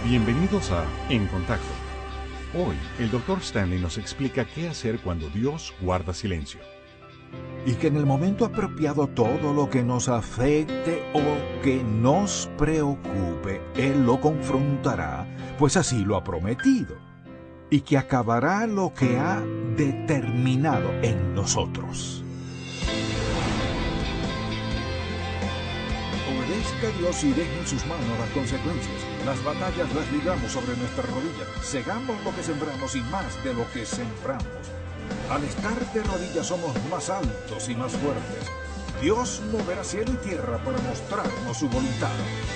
Bienvenidos a En Contacto. Hoy, el Dr. Stanley nos explica qué hacer cuando Dios guarda silencio. Y que en el momento apropiado todo lo que nos afecte o que nos preocupe, Él lo confrontará, pues así lo ha prometido, y que acabará lo que ha determinado en nosotros. Obedezca a Dios y deje en sus manos las consecuencias. Las batallas las libramos sobre nuestras rodillas. Segamos lo que sembramos y más de lo que sembramos. Al estar de rodillas somos más altos y más fuertes. Dios moverá cielo y tierra para mostrarnos su voluntad.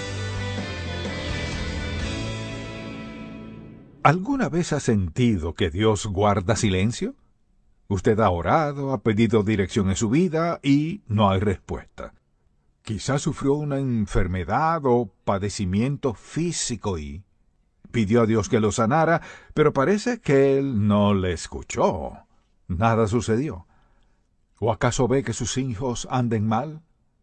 ¿Alguna vez ha sentido que Dios guarda silencio? Usted ha orado, ha pedido dirección en su vida y no hay respuesta. Quizás sufrió una enfermedad o padecimiento físico y pidió a Dios que lo sanara, pero parece que Él no le escuchó. Nada sucedió. ¿O acaso ve que sus hijos anden mal?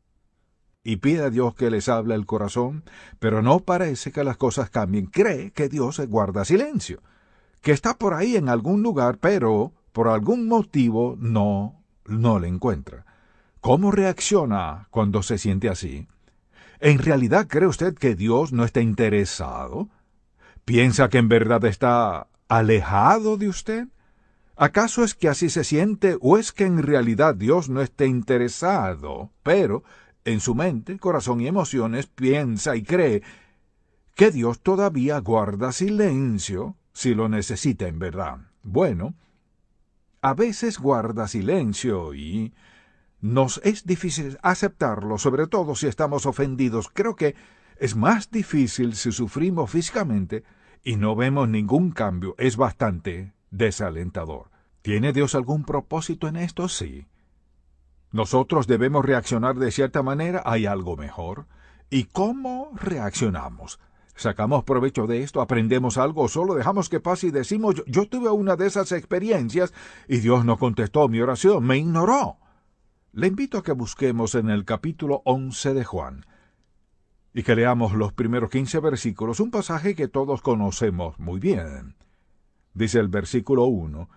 Y pide a Dios que les hable el corazón, pero no parece que las cosas cambien. Cree que Dios guarda silencio, que está por ahí en algún lugar, pero por algún motivo no le encuentra. ¿Cómo reacciona cuando se siente así? ¿En realidad cree usted que Dios no está interesado? ¿Piensa que en verdad está alejado de usted? ¿Acaso es que así se siente o es que en realidad Dios no está interesado, pero en su mente, corazón y emociones piensa y cree que Dios todavía guarda silencio si lo necesita en verdad? Bueno, a veces guarda silencio y nos es difícil aceptarlo, sobre todo si estamos ofendidos. Creo que es más difícil si sufrimos físicamente y no vemos ningún cambio. Es bastante desalentador. ¿Tiene Dios algún propósito en esto? Sí. Nosotros debemos reaccionar de cierta manera. ¿Hay algo mejor? ¿Y cómo reaccionamos? ¿Sacamos provecho de esto? ¿Aprendemos algo? ¿O solo dejamos que pase y decimos, yo tuve una de esas experiencias y Dios no contestó mi oración, me ignoró? Le invito a que busquemos en el capítulo 11 de Juan y que leamos los primeros 15 versículos, un pasaje que todos conocemos muy bien. Dice el versículo 1,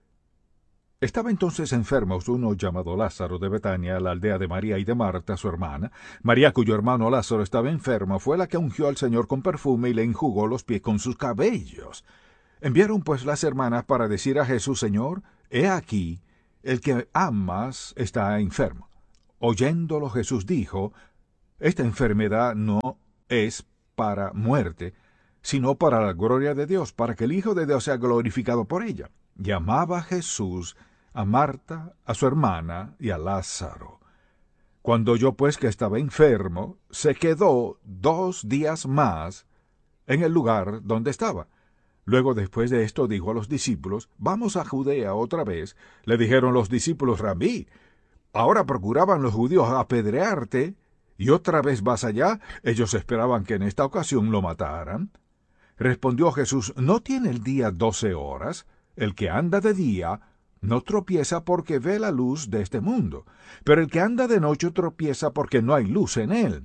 estaba entonces enfermo uno llamado Lázaro de Betania, la aldea de María y de Marta, su hermana. María, cuyo hermano Lázaro estaba enfermo, fue la que ungió al Señor con perfume y le enjugó los pies con sus cabellos. Enviaron pues las hermanas para decir a Jesús, Señor, he aquí, el que amas está enfermo. Oyéndolo Jesús dijo, esta enfermedad no es para muerte, sino para la gloria de Dios, para que el Hijo de Dios sea glorificado por ella. Llamaba Jesús a Marta, a su hermana y a Lázaro. Cuando oyó pues que estaba enfermo, se quedó 2 días más en el lugar donde estaba. Luego, después de esto, dijo a los discípulos, vamos a Judea otra vez. Le dijeron los discípulos, Rabí, ahora procuraban los judíos apedrearte, y otra vez vas allá. Ellos esperaban que en esta ocasión lo mataran. Respondió Jesús, ¿no tiene el día 12 horas? El que anda de día no tropieza porque ve la luz de este mundo, pero el que anda de noche tropieza porque no hay luz en él.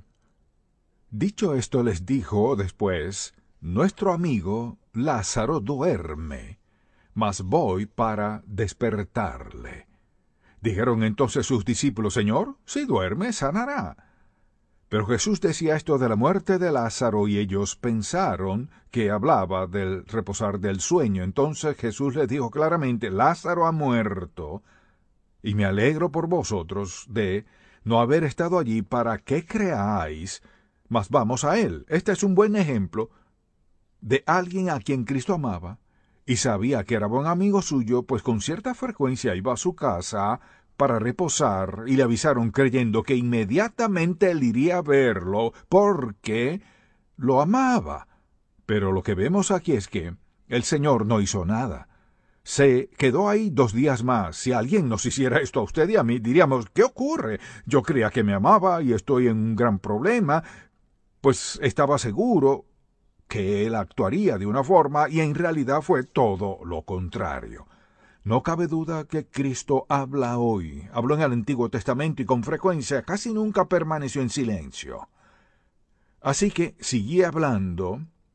Dicho esto, les dijo después, nuestro amigo Lázaro duerme, mas voy para despertarle. Dijeron entonces sus discípulos, Señor, si duerme, sanará. Pero Jesús decía esto de la muerte de Lázaro y ellos pensaron que hablaba del reposar del sueño. Entonces Jesús les dijo claramente, Lázaro ha muerto, y me alegro por vosotros de no haber estado allí para que creáis, mas vamos a él. Este es un buen ejemplo de alguien a quien Cristo amaba y sabía que era buen amigo suyo, pues con cierta frecuencia iba a su casa para reposar, y le avisaron creyendo que inmediatamente él iría a verlo porque lo amaba. Pero lo que vemos aquí es que el Señor no hizo nada. Se quedó ahí 2 días más. Si alguien nos hiciera esto a usted y a mí, diríamos, ¿qué ocurre? Yo creía que me amaba y estoy en un gran problema. Pues estaba seguro que él actuaría de una forma y en realidad fue todo lo contrario. No cabe duda que Cristo habla hoy. Habló en el Antiguo Testamento y con frecuencia casi nunca permaneció en silencio. Así que seguía hablando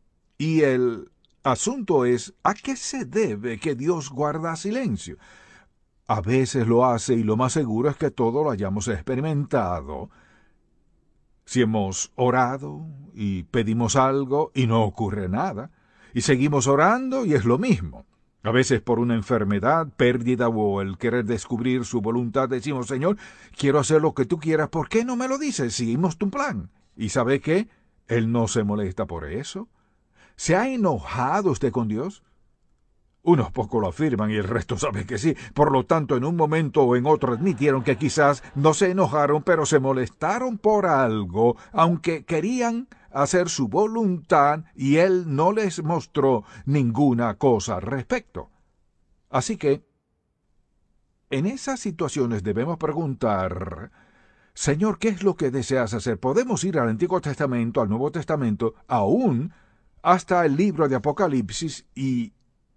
Y el asunto es, ¿a qué se debe que Dios guarda silencio? A veces lo hace y lo más seguro es que todo lo hayamos experimentado. Si hemos orado y pedimos algo y no ocurre nada, y seguimos orando y es lo mismo. A veces por una enfermedad, pérdida o el querer descubrir su voluntad decimos, Señor, quiero hacer lo que tú quieras, ¿por qué no me lo dices? Seguimos tu plan. ¿Y sabe qué? Él no se molesta por eso. ¿Se ha enojado usted con Dios? Unos pocos lo afirman y el resto sabe que sí. Por lo tanto, en un momento o en otro admitieron que quizás no se enojaron, pero se molestaron por algo, aunque querían hacer su voluntad y Él no les mostró ninguna cosa al respecto. Así que, en esas situaciones debemos preguntar, Señor, ¿qué es lo que deseas hacer? Podemos ir al Antiguo Testamento, al Nuevo Testamento, aún hasta el libro de Apocalipsis y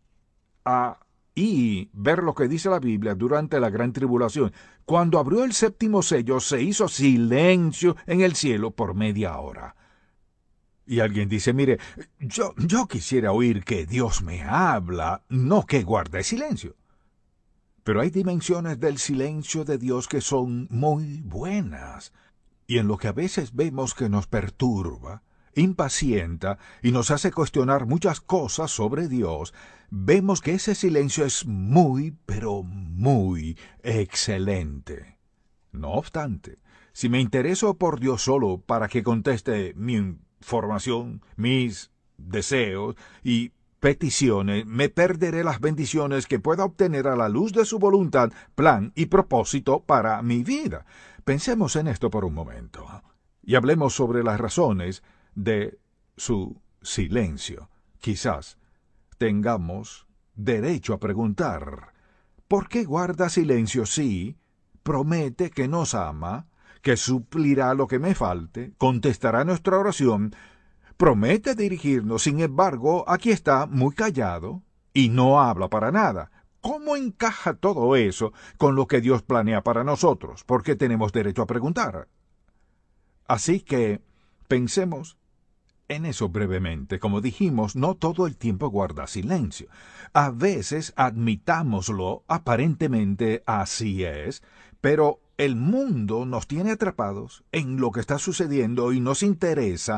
ver lo que dice la Biblia durante la gran tribulación. Cuando abrió el séptimo sello, se hizo silencio en el cielo por media hora. Y alguien dice, mire, yo quisiera oír que Dios me habla, no que guarde silencio. Pero hay dimensiones del silencio de Dios que son muy buenas. Y en lo que a veces vemos que nos perturba, impacienta y nos hace cuestionar muchas cosas sobre Dios, vemos que ese silencio es muy, pero muy excelente. No obstante, si me intereso por Dios solo para que conteste mi información, mis deseos y peticiones, me perderé las bendiciones que pueda obtener a la luz de su voluntad, plan y propósito para mi vida. Pensemos en esto por un momento y hablemos sobre las razones de su silencio. Quizás tengamos derecho a preguntar, ¿por qué guarda silencio si promete que nos ama, que suplirá lo que me falte, contestará nuestra oración, promete dirigirnos, sin embargo, aquí está muy callado y no habla para nada? ¿Cómo encaja todo eso con lo que Dios planea para nosotros? Porque tenemos derecho a preguntar. Así que pensemos en eso brevemente. Como dijimos, no todo el tiempo guarda silencio. A veces, admitámoslo, aparentemente así es, pero el mundo nos tiene atrapados en lo que está sucediendo y nos interesa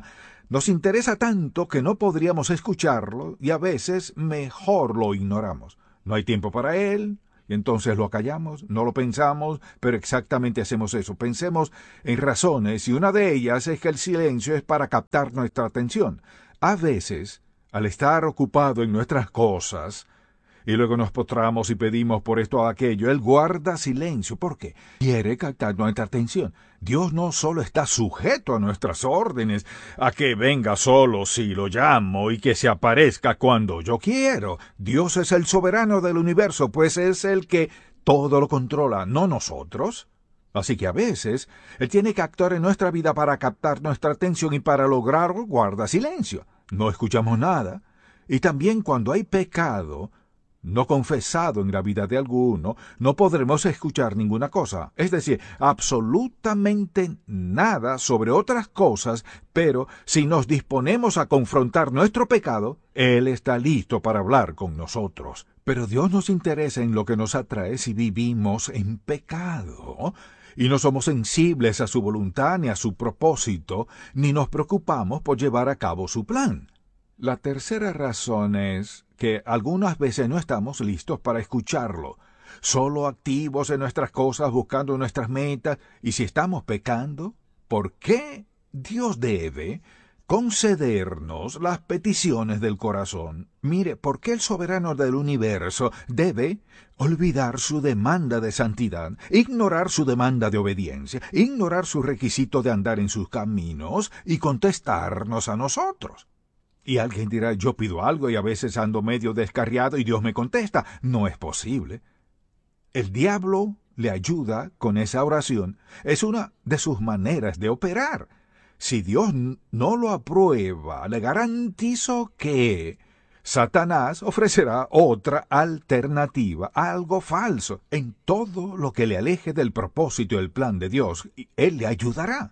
tanto que no podríamos escucharlo y a veces mejor lo ignoramos. No hay tiempo para él, y entonces lo callamos, no lo pensamos, pero exactamente hacemos eso. Pensemos en razones, y una de ellas es que el silencio es para captar nuestra atención. A veces, al estar ocupado en nuestras cosas, y luego nos postramos y pedimos por esto o aquello, Él guarda silencio. ¿Por qué? Quiere captar nuestra atención. Dios no solo está sujeto a nuestras órdenes, a que venga solo si lo llamo y que se aparezca cuando yo quiero. Dios es el soberano del universo, pues es el que todo lo controla, no nosotros. Así que a veces Él tiene que actuar en nuestra vida para captar nuestra atención y para lograrlo guarda silencio. No escuchamos nada. Y también cuando hay pecado no confesado en la vida de alguno, no podremos escuchar ninguna cosa, es decir, absolutamente nada sobre otras cosas, pero si nos disponemos a confrontar nuestro pecado, Él está listo para hablar con nosotros. Pero Dios nos interesa en lo que nos atrae si vivimos en pecado, y no somos sensibles a su voluntad ni a su propósito, ni nos preocupamos por llevar a cabo su plan. La tercera razón es que algunas veces no estamos listos para escucharlo, solo activos en nuestras cosas, buscando nuestras metas, y si estamos pecando, ¿por qué Dios debe concedernos las peticiones del corazón? Mire, ¿por qué el soberano del universo debe olvidar su demanda de santidad, ignorar su demanda de obediencia, ignorar su requisito de andar en sus caminos y contestarnos a nosotros? Y alguien dirá, yo pido algo y a veces ando medio descarriado y Dios me contesta. No es posible. El diablo le ayuda con esa oración. Es una de sus maneras de operar. Si Dios no lo aprueba, le garantizo que Satanás ofrecerá otra alternativa, algo falso. En todo lo que le aleje del propósito y el plan de Dios, Él le ayudará.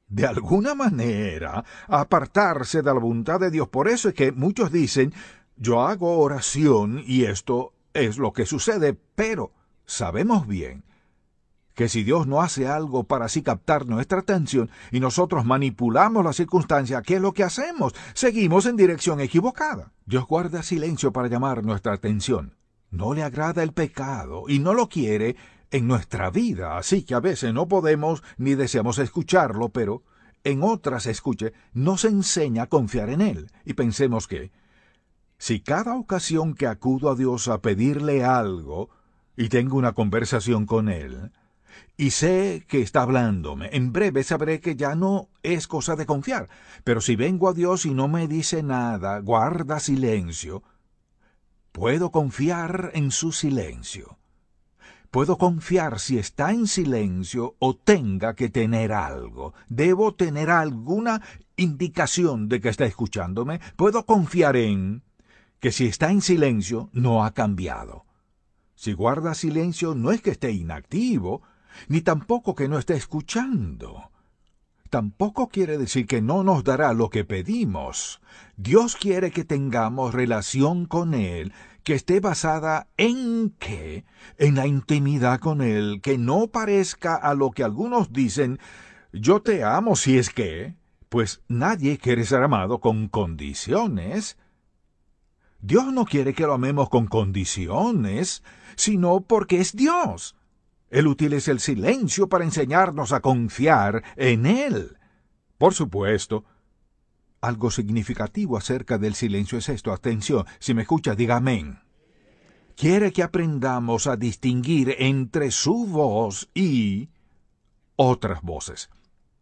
de alguna manera, a apartarse de la voluntad de Dios. Por eso es que muchos dicen, yo hago oración y esto es lo que sucede, pero sabemos bien que si Dios no hace algo para así captar nuestra atención y nosotros manipulamos la circunstancia, ¿qué es lo que hacemos? Seguimos en dirección equivocada. Dios guarda silencio para llamar nuestra atención. No le agrada el pecado y no lo quiere en nuestra vida, así que a veces no podemos ni deseamos escucharlo, pero en otras escuche, nos enseña a confiar en Él. Y pensemos que, si cada ocasión que acudo a Dios a pedirle algo y tengo una conversación con Él, y sé que está hablándome, en breve sabré que ya no es cosa de confiar. Pero si vengo a Dios y no me dice nada, guarda silencio, puedo confiar en su silencio. Puedo confiar si está en silencio o tenga que tener algo. Debo tener alguna indicación de que está escuchándome. Puedo confiar en que si está en silencio no ha cambiado. Si guarda silencio no es que esté inactivo, ni tampoco que no esté escuchando. Tampoco quiere decir que no nos dará lo que pedimos. Dios quiere que tengamos relación con Él, que esté basada ¿en qué? En la intimidad con Él, que no parezca a lo que algunos dicen, yo te amo si es que, pues nadie quiere ser amado con condiciones. Dios no quiere que lo amemos con condiciones, sino porque es Dios. Él utiliza el silencio para enseñarnos a confiar en Él. Por supuesto, algo significativo acerca del silencio es esto. Atención, si me escucha, diga amén. Quiere que aprendamos a distinguir entre su voz y otras voces.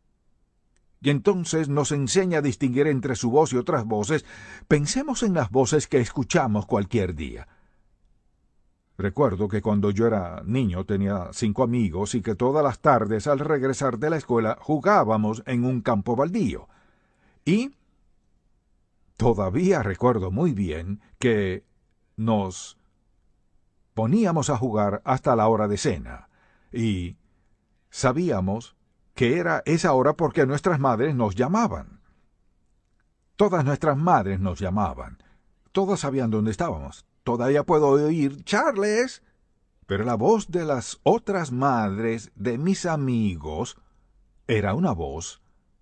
Y entonces nos enseña a distinguir entre su voz y otras voces. Pensemos en las voces que escuchamos cualquier día. Recuerdo que cuando yo era niño tenía 5 amigos y que todas las tardes al regresar de la escuela jugábamos en un campo baldío. Y todavía recuerdo muy bien que nos poníamos a jugar hasta la hora de cena. Y sabíamos que era esa hora porque nuestras madres nos llamaban. Todas nuestras madres nos llamaban. Todas sabían dónde estábamos. Todavía puedo oír Charles, pero la voz de las otras madres de mis amigos era una voz.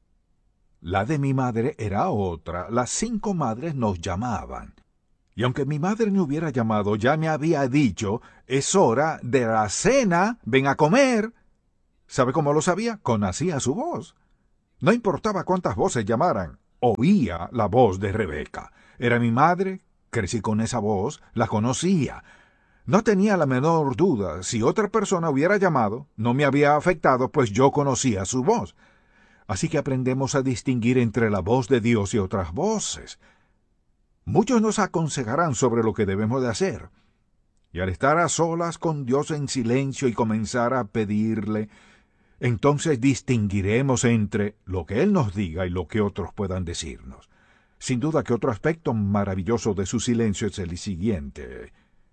La de mi madre era otra. Las 5 madres nos llamaban. Y aunque mi madre me hubiera llamado, ya me había dicho, es hora de la cena, ven a comer. ¿Sabe cómo lo sabía? Conocía su voz. No importaba cuántas voces llamaran, oía la voz de Rebeca. Era mi madre. Crecí con esa voz, la conocía. No tenía la menor duda. Si otra persona hubiera llamado, no me había afectado, pues yo conocía su voz. Así que aprendemos a distinguir entre la voz de Dios y otras voces. Muchos nos aconsejarán sobre lo que debemos de hacer. Y al estar a solas con Dios en silencio y comenzar a pedirle, entonces distinguiremos entre lo que Él nos diga y lo que otros puedan decirnos. Sin duda que otro aspecto maravilloso de su silencio es el siguiente.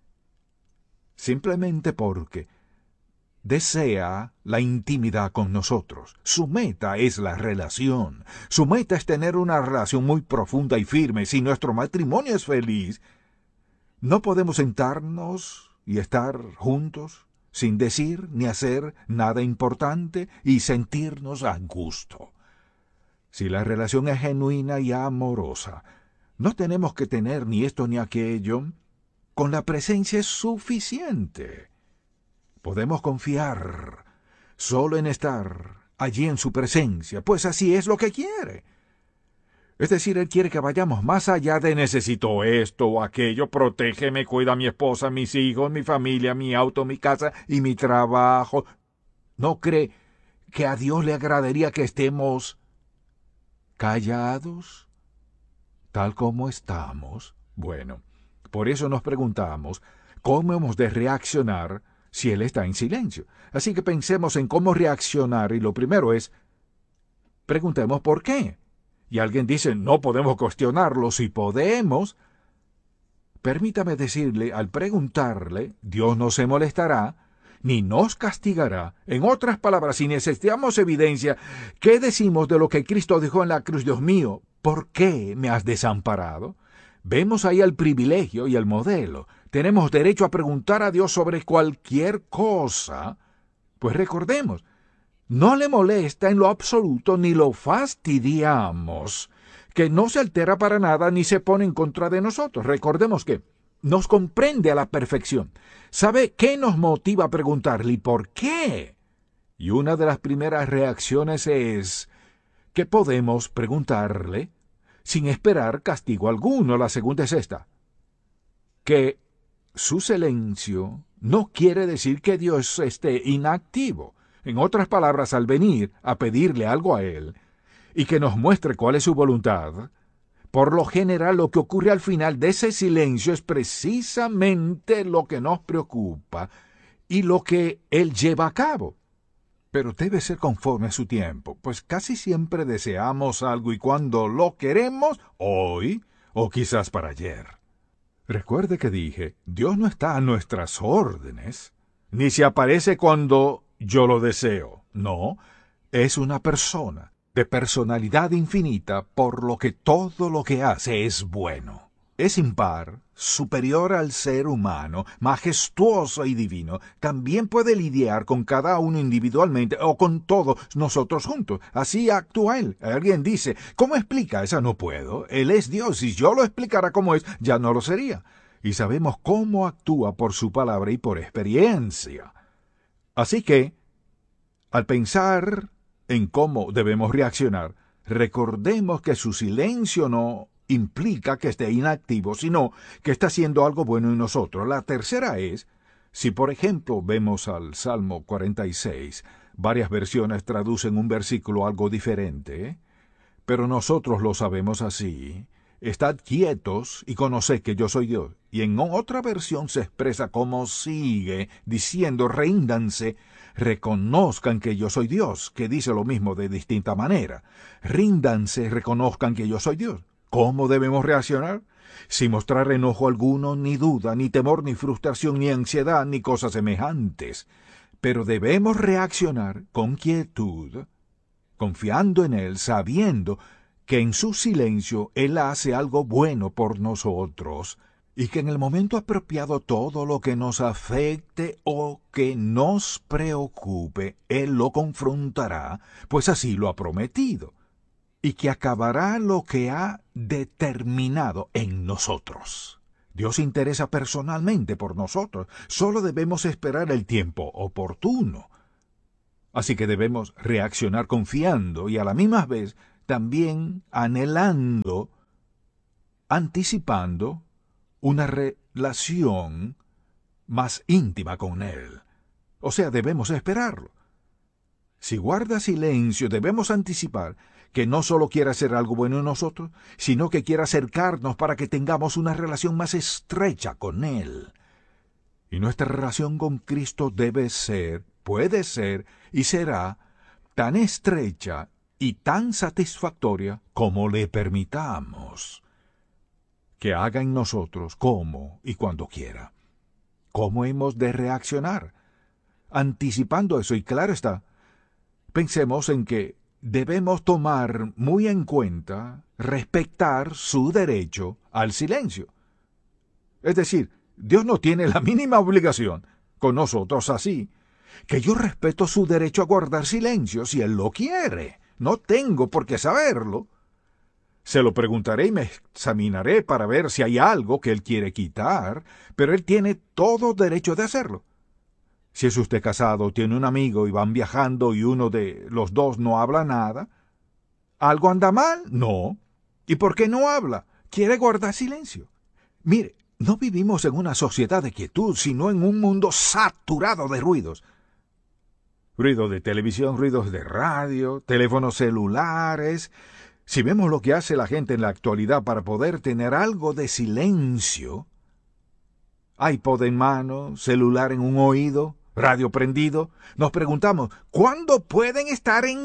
Simplemente porque desea la intimidad con nosotros. Su meta es la relación. Su meta es tener una relación muy profunda y firme. Si nuestro matrimonio es feliz, no podemos sentarnos y estar juntos sin decir ni hacer nada importante y sentirnos a gusto. Si la relación es genuina y amorosa, no tenemos que tener ni esto ni aquello. Con la presencia es suficiente. Podemos confiar solo en estar allí en su presencia, pues así es lo que quiere. Es decir, Él quiere que vayamos más allá de necesito esto o aquello, protégeme, cuida a mi esposa, mis hijos, mi familia, mi auto, mi casa y mi trabajo. ¿No cree que a Dios le agradaría que estemos callados, tal como estamos? Bueno, por eso nos preguntamos cómo hemos de reaccionar si Él está en silencio. Así que pensemos en cómo reaccionar y lo primero es, preguntemos por qué. Y alguien dice, no podemos cuestionarlo. Si podemos, permítame decirle, al preguntarle, Dios no se molestará ni nos castigará. En otras palabras, si necesitamos evidencia, ¿qué decimos de lo que Cristo dijo en la cruz? Dios mío, ¿por qué me has desamparado? Vemos ahí el privilegio y el modelo. Tenemos derecho a preguntar a Dios sobre cualquier cosa. Pues recordemos, no le molesta en lo absoluto ni lo fastidiamos, que no se altera para nada ni se pone en contra de nosotros. Recordemos que nos comprende a la perfección. ¿Sabe qué nos motiva a preguntarle y por qué? Y una de las primeras reacciones es que podemos preguntarle sin esperar castigo alguno. La segunda es esta: que su silencio no quiere decir que Dios esté inactivo. En otras palabras, al venir a pedirle algo a Él y que nos muestre cuál es su voluntad, por lo general lo que ocurre al final de ese silencio es precisamente lo que nos preocupa y lo que Él lleva a cabo. Pero debe ser conforme a su tiempo, pues casi siempre deseamos algo y cuando lo queremos, hoy o quizás para ayer. Recuerde que dije, Dios no está a nuestras órdenes, ni se aparece cuando yo lo deseo. No, es una persona de personalidad infinita, por lo que todo lo que hace es bueno. Es impar, superior al ser humano, majestuoso y divino. También puede lidiar con cada uno individualmente o con todos nosotros juntos. Así actúa Él. Alguien dice, ¿cómo explica? Esa no puedo. Él es Dios. Si yo lo explicara como es, ya no lo sería. Y sabemos cómo actúa por su palabra y por experiencia. Así que, al pensar en cómo debemos reaccionar, recordemos que su silencio no implica que esté inactivo, sino que está haciendo algo bueno en nosotros. La tercera es, si por ejemplo vemos al Salmo 46, varias versiones traducen un versículo algo diferente, pero nosotros lo sabemos así: estad quietos y conoced que yo soy Dios. Y en otra versión se expresa como sigue, diciendo, ríndanse, reconozcan que yo soy Dios, que dice lo mismo de distinta manera. Ríndanse, reconozcan que yo soy Dios. ¿Cómo debemos reaccionar? Sin mostrar enojo alguno, ni duda, ni temor, ni frustración, ni ansiedad, ni cosas semejantes. Pero debemos reaccionar con quietud, confiando en Él, sabiendo que en su silencio Él hace algo bueno por nosotros, y que en el momento apropiado todo lo que nos afecte o que nos preocupe, Él lo confrontará, pues así lo ha prometido, y que acabará lo que ha determinado en nosotros. Dios se interesa personalmente por nosotros, solo debemos esperar el tiempo oportuno. Así que debemos reaccionar confiando y a la misma vez también anhelando, anticipando una relación más íntima con Él. O sea, debemos esperarlo. Si guarda silencio, debemos anticipar que no solo quiere hacer algo bueno en nosotros, sino que quiere acercarnos para que tengamos una relación más estrecha con Él. Y nuestra relación con Cristo debe ser, puede ser y será tan estrecha y tan satisfactoria como le permitamos que haga en nosotros como y cuando quiera. ¿Cómo hemos de reaccionar? Anticipando eso, y claro está, pensemos en que debemos tomar muy en cuenta, respetar su derecho al silencio. Es decir, Dios no tiene la mínima obligación con nosotros así, que yo respeto su derecho a guardar silencio si Él lo quiere. No tengo por qué saberlo. Se lo preguntaré y me examinaré para ver si hay algo que Él quiere quitar, pero Él tiene todo derecho de hacerlo. Si es usted casado, tiene un amigo y van viajando y uno de los dos no habla nada, ¿algo anda mal? No. ¿Y por qué no habla? Quiere guardar silencio. Mire, no vivimos en una sociedad de quietud, sino en un mundo saturado de ruidos. Ruido de televisión, ruidos de radio, teléfonos celulares. Si vemos lo que hace la gente en la actualidad para poder tener algo de silencio, iPod en mano, celular en un oído, radio prendido, nos preguntamos, ¿cuándo pueden estar en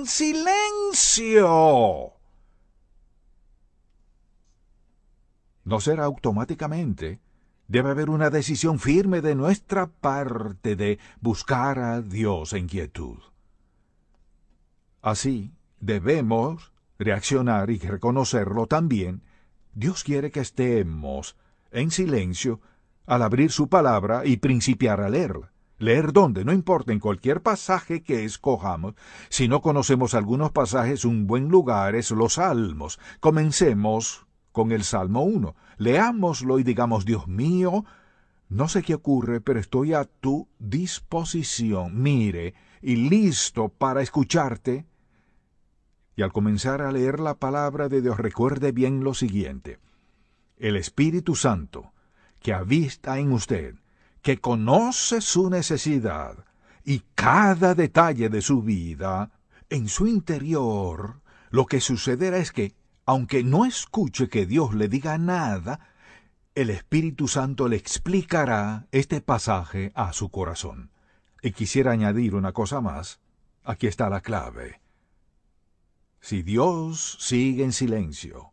silencio? ¿No será automáticamente Debe haber una decisión firme de nuestra parte de buscar a Dios en quietud. Así, debemos reaccionar y reconocerlo también. Dios quiere que estemos en silencio al abrir su palabra y principiar a leerla. ¿Leer dónde? No importa, en cualquier pasaje que escojamos. Si no conocemos algunos pasajes, un buen lugar es los Salmos. Comencemos con el Salmo 1. Leámoslo y digamos: Dios mío, no sé qué ocurre, pero estoy a tu disposición, mire, y listo para escucharte. Y al comenzar a leer la palabra de Dios, recuerde bien lo siguiente: el Espíritu Santo, que habita en usted, que conoce su necesidad y cada detalle de su vida, en su interior, lo que sucederá es que, aunque no escuche que Dios le diga nada, el Espíritu Santo le explicará este pasaje a su corazón. Y quisiera añadir una cosa más. Aquí está la clave. Si Dios sigue en silencio,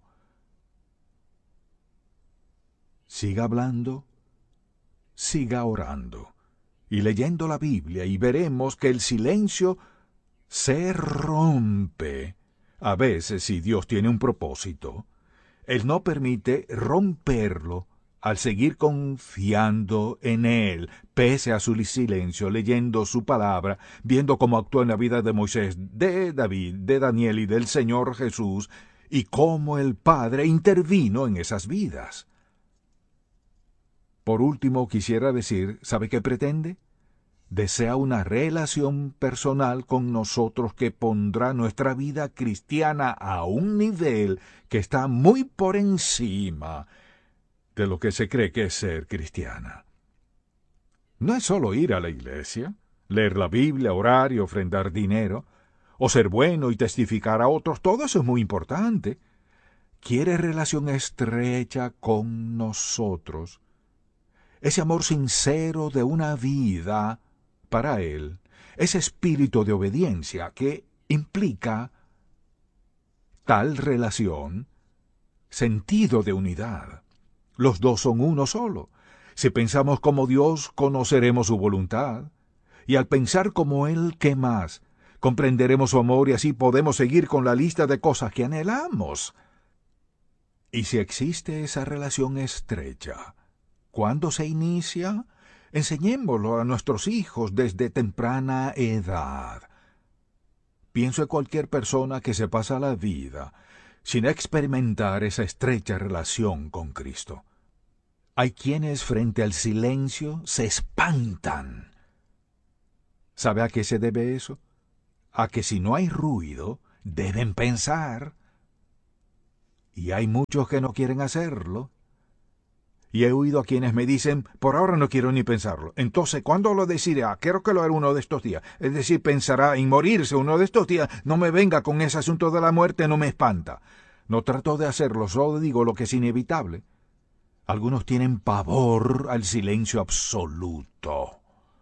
siga hablando, siga orando y leyendo la Biblia, y veremos que el silencio se rompe. A veces, si Dios tiene un propósito, Él no permite romperlo al seguir confiando en Él, pese a su silencio, leyendo su palabra, viendo cómo actuó en la vida de Moisés, de David, de Daniel y del Señor Jesús, y cómo el Padre intervino en esas vidas. Por último, quisiera decir, ¿sabe qué pretende? Desea una relación personal con nosotros que pondrá nuestra vida cristiana a un nivel que está muy por encima de lo que se cree que es ser cristiana. No es solo ir a la iglesia, leer la Biblia, orar y ofrendar dinero, o ser bueno y testificar a otros. Todo eso es muy importante. Quiere relación estrecha con nosotros. Ese amor sincero de una vida para Él, ese espíritu de obediencia que implica tal relación, sentido de unidad. Los dos son uno solo. Si pensamos como Dios, conoceremos su voluntad. Y al pensar como Él, ¿qué más? Comprenderemos su amor y así podemos seguir con la lista de cosas que anhelamos. Y si existe esa relación estrecha, ¿cuándo se inicia? Enseñémoslo a nuestros hijos desde temprana edad. Pienso en cualquier persona que se pasa la vida sin experimentar esa estrecha relación con Cristo. Hay quienes frente al silencio se espantan. ¿Sabe a qué se debe eso? A que si no hay ruido, deben pensar. Y hay muchos que no quieren hacerlo. Y he oído a quienes me dicen, por ahora no quiero ni pensarlo. Entonces, ¿cuándo lo decidirá? Quiero que lo haga uno de estos días. Es decir, pensará en morirse uno de estos días. No me venga con ese asunto de la muerte, no me espanta. No trato de hacerlo, solo digo lo que es inevitable. Algunos tienen pavor al silencio absoluto.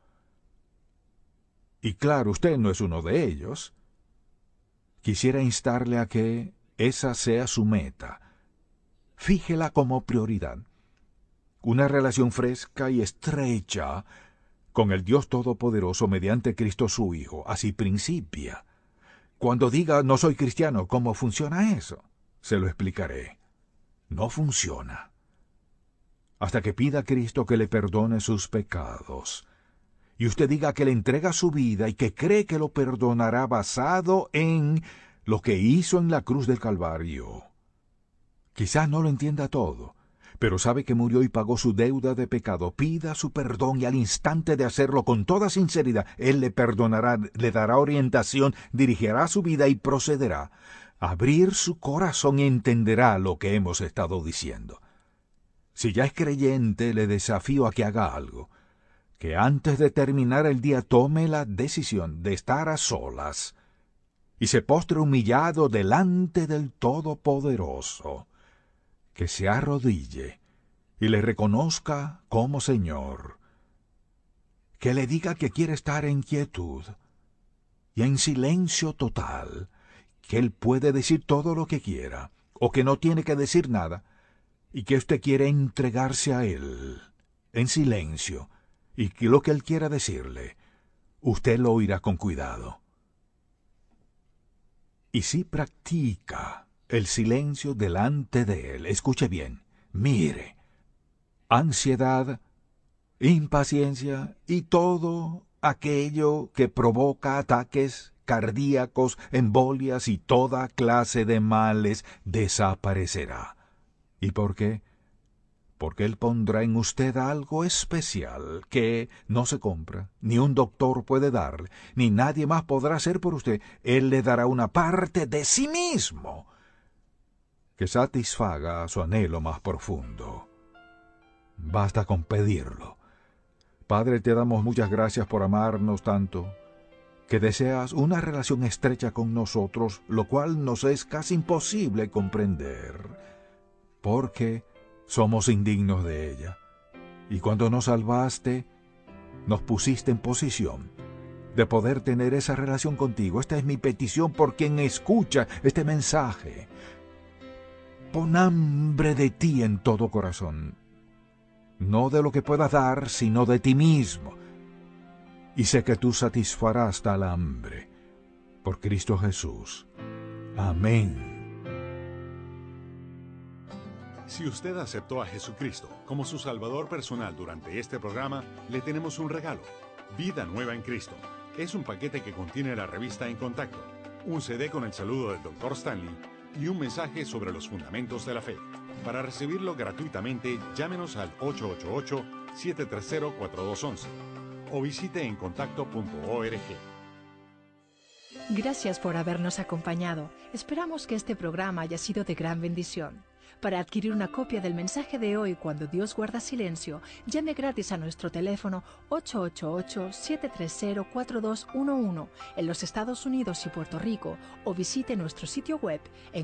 Y claro, usted no es uno de ellos. Quisiera instarle a que esa sea su meta. Fíjela como prioridad. Una relación fresca y estrecha con el Dios Todopoderoso mediante Cristo su Hijo. Así principia. Cuando diga no soy cristiano, ¿cómo funciona eso? Se lo explicaré. No funciona. Hasta que pida a Cristo que le perdone sus pecados. Y usted diga que le entrega su vida y que cree que lo perdonará basado en lo que hizo en la cruz del Calvario. Quizás no lo entienda todo, pero sabe que murió y pagó su deuda de pecado. Pida su perdón y al instante de hacerlo con toda sinceridad, Él le perdonará, le dará orientación, dirigirá su vida y procederá a abrir su corazón y entenderá lo que hemos estado diciendo. Si ya es creyente, le desafío a que haga algo, que antes de terminar el día tome la decisión de estar a solas y se postre humillado delante del Todopoderoso, que se arrodille y le reconozca como Señor, que le diga que quiere estar en quietud y en silencio total, que Él puede decir todo lo que quiera, o que no tiene que decir nada, y que usted quiere entregarse a Él, en silencio, y que lo que Él quiera decirle, usted lo oirá con cuidado. Y si practica el silencio delante de Él, escuche bien, mire, ansiedad, impaciencia y todo aquello que provoca ataques cardíacos, embolias y toda clase de males desaparecerá. ¿Y por qué? Porque Él pondrá en usted algo especial que no se compra, ni un doctor puede darle, ni nadie más podrá hacer por usted. Él le dará una parte de sí mismo que satisfaga su anhelo más profundo. Basta con pedirlo. Padre, te damos muchas gracias por amarnos tanto, que deseas una relación estrecha con nosotros, lo cual nos es casi imposible comprender, porque somos indignos de ella. Y cuando nos salvaste, nos pusiste en posición de poder tener esa relación contigo. Esta es mi petición por quien escucha este mensaje. Pon hambre de ti en todo corazón, no de lo que puedas dar, sino de ti mismo. Y sé que tú satisfarás tal hambre. Por Cristo Jesús. Amén. Si usted aceptó a Jesucristo como su Salvador personal durante este programa, le tenemos un regalo. Vida Nueva en Cristo. Es un paquete que contiene la revista En Contacto, un CD con el saludo del Dr. Stanley y un mensaje sobre los fundamentos de la fe. Para recibirlo gratuitamente, llámenos al 888-730-4211 o visite encontacto.org. Gracias por habernos acompañado. Esperamos que este programa haya sido de gran bendición. Para adquirir una copia del mensaje de hoy, Cuando Dios guarda silencio, llame gratis a nuestro teléfono 888-730-4211 en los Estados Unidos y Puerto Rico, o visite nuestro sitio web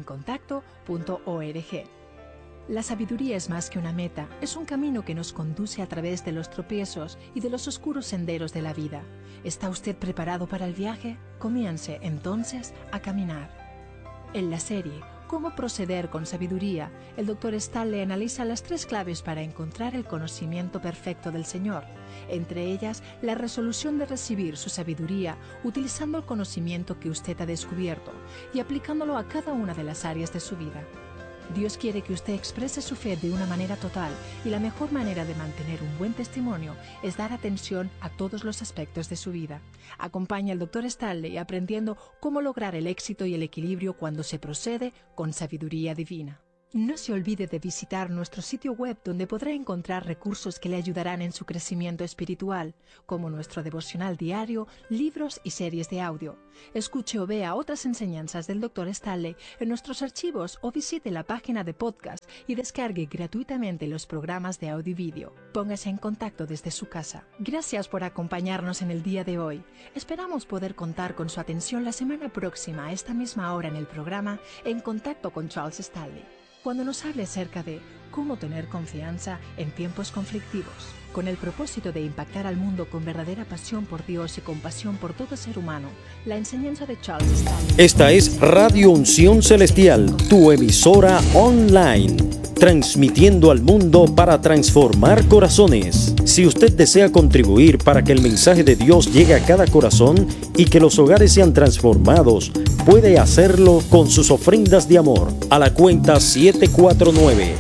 encontacto.org. La sabiduría es más que una meta, es un camino que nos conduce a través de los tropiezos y de los oscuros senderos de la vida. ¿Está usted preparado para el viaje? Comience entonces a caminar. En la serie ¿Cómo proceder con sabiduría?, el Dr. Stanley analiza las 3 claves para encontrar el conocimiento perfecto del Señor, entre ellas la resolución de recibir su sabiduría utilizando el conocimiento que usted ha descubierto y aplicándolo a cada una de las áreas de su vida. Dios quiere que usted exprese su fe de una manera total, y la mejor manera de mantener un buen testimonio es dar atención a todos los aspectos de su vida. Acompaña al Dr. Stanley aprendiendo cómo lograr el éxito y el equilibrio cuando se procede con sabiduría divina. No se olvide de visitar nuestro sitio web, donde podrá encontrar recursos que le ayudarán en su crecimiento espiritual, como nuestro devocional diario, libros y series de audio. Escuche o vea otras enseñanzas del Dr. Stanley en nuestros archivos, o visite la página de podcast y descargue gratuitamente los programas de audio y vídeo. Póngase en contacto desde su casa. Gracias por acompañarnos en el día de hoy. Esperamos poder contar con su atención la semana próxima a esta misma hora en el programa En Contacto con Charles Stanley, cuando nos hable acerca de cómo tener confianza en tiempos conflictivos, con el propósito de impactar al mundo con verdadera pasión por Dios y compasión por todo ser humano. La enseñanza de Charles Stanley. Esta es Radio Unción Celestial, tu emisora online, transmitiendo al mundo para transformar corazones. Si usted desea contribuir para que el mensaje de Dios llegue a cada corazón y que los hogares sean transformados, puede hacerlo con sus ofrendas de amor a la cuenta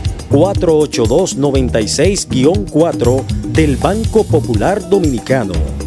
749-482-96-4 del Banco Popular Dominicano.